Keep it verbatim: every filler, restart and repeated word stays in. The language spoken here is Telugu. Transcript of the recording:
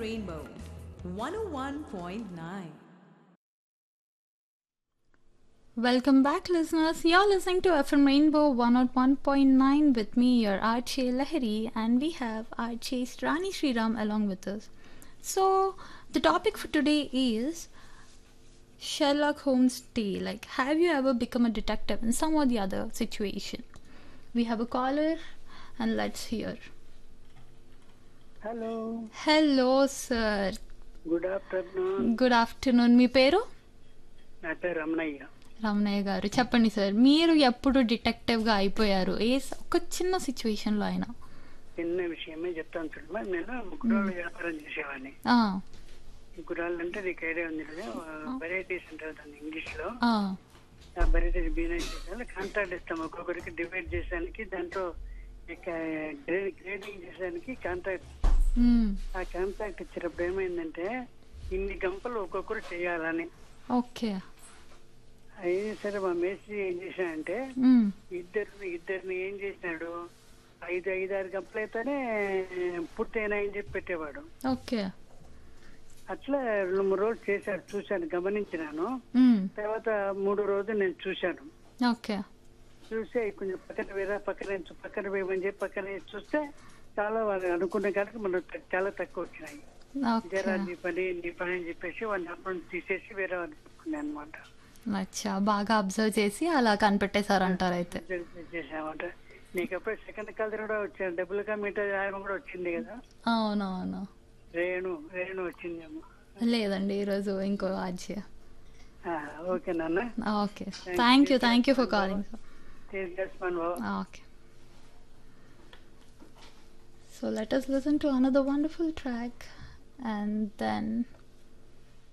Rainbow one oh one point nine. Welcome back, listeners. You're listening to F M Rainbow one oh one point nine with me, your R J Lahiri, and we have R J Rani Sriram along with us. So, the topic for today is Sherlock Holmes' tale. Like, have you ever become a detective in some or the other situation? We have a caller, and let's hear. Hello Hello, sir. Good afternoon. Good afternoon. మీ పేరు? నా పేరు రమణయ్య. రమణయ్య గారు, చెప్పండి సార్. మీరు ఎప్పుడు డిటెక్టివ్గా అయిపోయారు? ఏ స- ఒక చిన్న సిచ్యువేషన్లో అయినా? చిన్న విషయమే చెప్తాను చూడమ్మా. నేను ముగ్గురాళ్ళు వ్యాపారం చేసేవాడిని. ఆ, ముగ్గురాళ్ళు అంటే నీకు ఐడియా ఉంది కదా, వెరైటీస్ అంటారు దాన్ని ఇంగ్లీష్ లో. ఆ, ఆ వెరైటీస్ బిజినెస్ చేసేవాళ్ళు కాంట్రాక్ట్ ఇస్తాం, ఒక్కొక్కరికి డివైడ్ చేసేదానికి, దాంట్లో గ్రేడింగ్ చేసేదానికి కాంట్రాక్ట్. మ్, ఆ కాంట్రాక్ట్ ఇచ్చినప్పుడు ఏమైందంటే ఇన్ని గంపలు ఒక్కొక్కరు చేయాలని. ఓకే. అయినా సరే మా మేస్త్రి ఏం చేశాడంటే మ్, ఇద్దరిని ఇద్దరిని ఏం చేసినాడు, ఐదు ఐదు ఆరు గంటలు అయితేనే పూర్తయినాయని చెప్పి పెట్టేవాడు. ఓకే. అట్లా రెండు మూడు రోజులు చేశాడు, చూశాను, గమనించినాను. మ్, తర్వాత మూడు రోజులు నేను చూశాను. ఓకే. చూసి కొంచెం పక్కన వేరే పక్కన వేయించు, పక్కన వేయమని చెప్పి పక్కన వేసి చూస్తే చాలా వాళ్ళు అనుకున్న కాడికి మనం చాలా తక్కువ వచ్చినాయి. ఓకే. జరా నీ పని నీ పని అని చెప్పేసి వాళ్ళని అప్పుడు తీసేసి వేరే వాళ్ళకి పెట్టుకున్నాను అనమాట. అచ్చా, బాగా అబ్జర్వ్ చేసి అలా కనిపెట్టేశారంటారు అయితే. చేసామంట. నీకు ఎప్పుడు సెకండ్ కలర్ కూడా వచ్చాను, డబ్బులుగా మీటర్ ఆయన కూడా వచ్చింది కదా, అవునవును. రేణు రేణు వచ్చిందేమో. లేదండి, ఈరోజు ఇంకో ఆజ్య. ఓకే నాన్న, okay. Thank you thank you for calling. తీసుకొస్తాను బాబు. Okay. So let us listen to another wonderful track and then